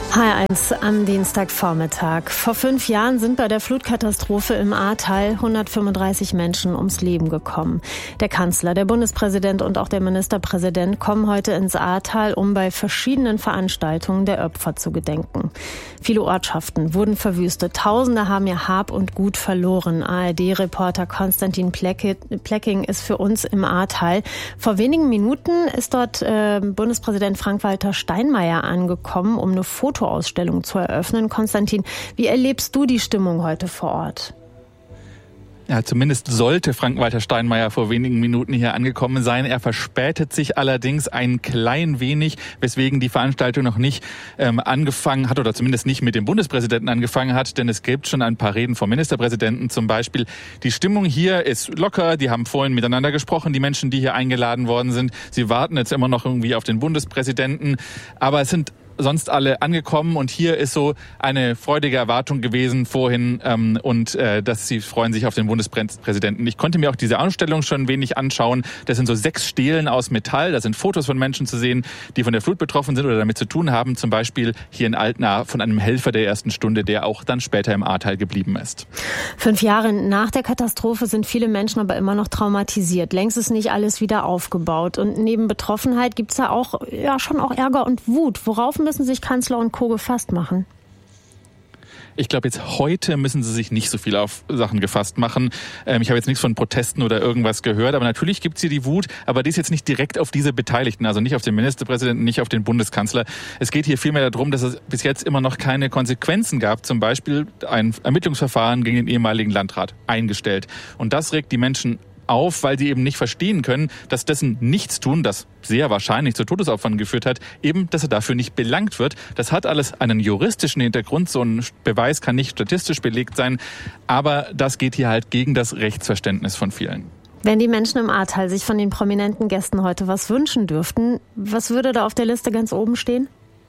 HR1 am Dienstagvormittag. Vor 5 Jahren sind bei der Flutkatastrophe im Ahrtal 135 Menschen ums Leben gekommen. Der Kanzler, der Bundespräsident und auch der Ministerpräsident kommen heute ins Ahrtal, um bei verschiedenen Veranstaltungen der Opfer zu gedenken. Viele Ortschaften wurden verwüstet. Tausende haben ihr Hab und Gut verloren. ARD-Reporter Konstantin Plecking ist für uns im Ahrtal. Vor wenigen Minuten ist dort Bundespräsident Frank-Walter Steinmeier angekommen, um eine Fotoausstellung zu eröffnen. Konstantin, wie erlebst du die Stimmung heute vor Ort? Ja, zumindest sollte Frank-Walter Steinmeier vor wenigen Minuten hier angekommen sein. Er verspätet sich allerdings ein klein wenig, weswegen die Veranstaltung noch nicht angefangen hat oder zumindest nicht mit dem Bundespräsidenten angefangen hat, denn es gibt schon ein paar Reden vom Ministerpräsidenten zum Beispiel. Die Stimmung hier ist locker, die haben vorhin miteinander gesprochen, die Menschen, die hier eingeladen worden sind. Sie warten jetzt immer noch irgendwie auf den Bundespräsidenten, aber es sind sonst alle angekommen und hier ist so eine freudige Erwartung gewesen vorhin dass sie freuen sich auf den Bundespräsidenten. Ich konnte mir auch diese Ausstellung schon ein wenig anschauen. Das sind so 6 Stelen aus Metall. Da sind Fotos von Menschen zu sehen, die von der Flut betroffen sind oder damit zu tun haben. Zum Beispiel hier in Altena von einem Helfer der ersten Stunde, der auch dann später im Ahrtal geblieben ist. 5 Jahre nach der Katastrophe sind viele Menschen aber immer noch traumatisiert. Längst ist nicht alles wieder aufgebaut. Und neben Betroffenheit gibt es da auch schon auch Ärger und Wut. Worauf müssen sich Kanzler und Co. gefasst machen? Ich glaube, jetzt heute müssen sie sich nicht so viel auf Sachen gefasst machen. Ich habe jetzt nichts von Protesten oder irgendwas gehört, aber natürlich gibt es hier die Wut, aber die ist jetzt nicht direkt auf diese Beteiligten, also nicht auf den Ministerpräsidenten, nicht auf den Bundeskanzler. Es geht hier vielmehr darum, dass es bis jetzt immer noch keine Konsequenzen gab, zum Beispiel ein Ermittlungsverfahren gegen den ehemaligen Landrat eingestellt. Und das regt die Menschen auf, weil sie eben nicht verstehen können, dass dessen Nichtstun, das sehr wahrscheinlich zu Todesopfern geführt hat, eben, dass er dafür nicht belangt wird. Das hat alles einen juristischen Hintergrund. So ein Beweis kann nicht statistisch belegt sein. Aber das geht hier halt gegen das Rechtsverständnis von vielen. Wenn die Menschen im Ahrtal sich von den prominenten Gästen heute was wünschen dürften, was würde da auf der Liste ganz oben stehen?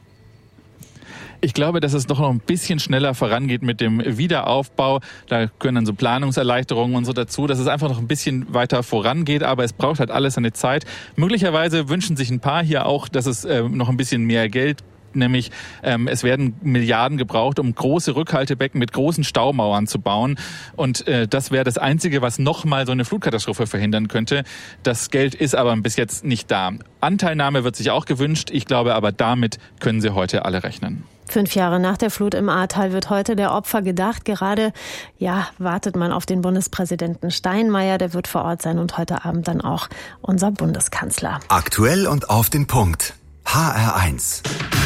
Ich glaube, dass es doch noch ein bisschen schneller vorangeht mit dem Wiederaufbau. Da können dann so Planungserleichterungen und so dazu, dass es einfach noch ein bisschen weiter vorangeht. Aber es braucht halt alles seine Zeit. Möglicherweise wünschen sich ein paar hier auch, dass es noch ein bisschen mehr Geld nämlich es werden Milliarden gebraucht, um große Rückhaltebecken mit großen Staumauern zu bauen. Und das wäre das Einzige, was nochmal so eine Flutkatastrophe verhindern könnte. Das Geld ist aber bis jetzt nicht da. Anteilnahme wird sich auch gewünscht. Ich glaube aber, damit können sie heute alle rechnen. 5 Jahre nach der Flut im Ahrtal wird heute der Opfer gedacht. Gerade wartet man auf den Bundespräsidenten Steinmeier. Der wird vor Ort sein und heute Abend dann auch unser Bundeskanzler. Aktuell und auf den Punkt. HR1.